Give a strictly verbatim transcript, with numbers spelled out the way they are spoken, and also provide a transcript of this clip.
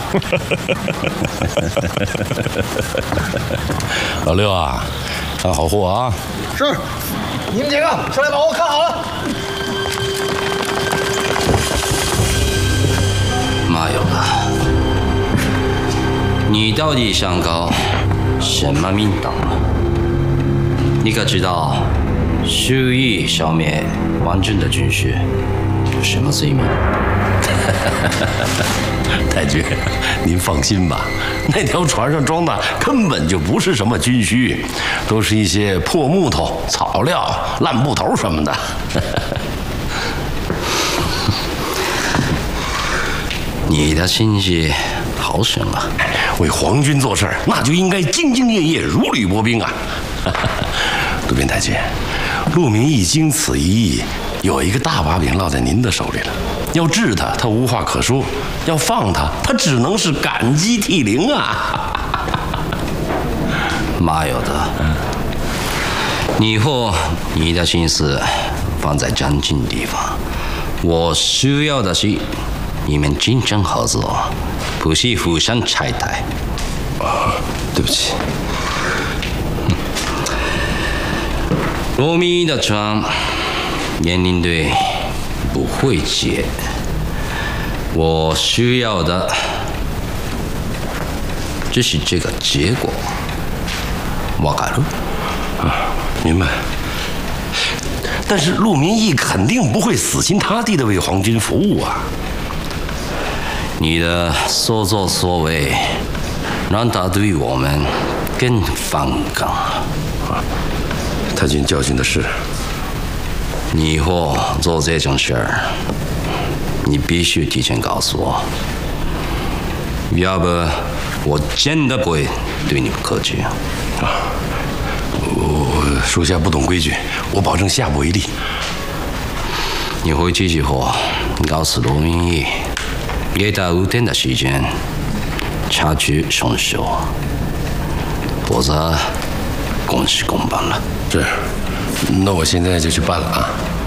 老六啊，看好货啊！ 是，你们几个上来把货看好了。 妈有了，你到底想搞什么名堂啊？你可知道，蓄意消灭王军的军士有什么罪名？ 太君，您放心吧，那条船上装的根本就不是什么军需，都是一些破木头、草料、烂布头什么的。 你的心机好深啊！ 为皇军做事，那就应该兢兢业业、如履薄冰啊！渡边太君，陆明义经此一役，有一个大把柄落在您的手里了。要治他，他无话可说；要放他，他只能是感激涕零啊！ 妈有的，你以后你的心思放在正经地方。我需要的是你们真正合作，不是互相拆台。 啊，对不起。罗密的船，严领队不会接。我需要的只是这个结果。わかる？ 啊，明白。但是陆明义肯定不会死心塌地的为皇军服务啊！ 你的所作所为，让他对我们更反感。 啊，太君教训的是， 你以后做这种事儿，你必须提前告诉我，要不我真的不会对你不客气。 啊，我属下不懂规矩，我保证下不为例。 你回去之后，告诉罗明义，给他五天的时间查取凶手，否则公事公办了。 是，那我现在就去办了啊。